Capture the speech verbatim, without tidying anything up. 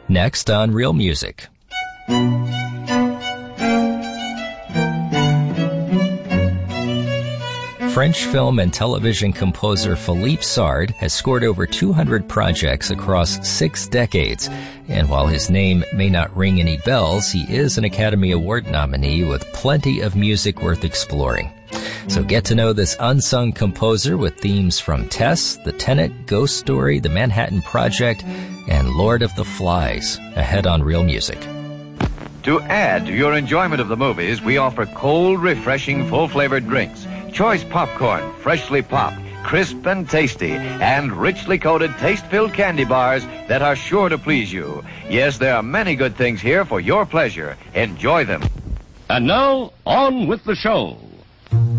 Next on Real Music. French film and television composer Philippe Sard has scored over two hundred projects across six decades. And while his name may not ring any bells, he is an Academy Award nominee with plenty of music worth exploring. So get to know this unsung composer with themes from Tess, The Tenet, Ghost Story, The Manhattan Project, and Lord of the Flies, ahead on Real Music. To add to your enjoyment of the movies, we offer cold, refreshing, full-flavored drinks, choice popcorn, freshly popped, crisp and tasty, and richly coated, taste-filled candy bars that are sure to please you. Yes, there are many good things here for your pleasure. Enjoy them. And now, on with the show.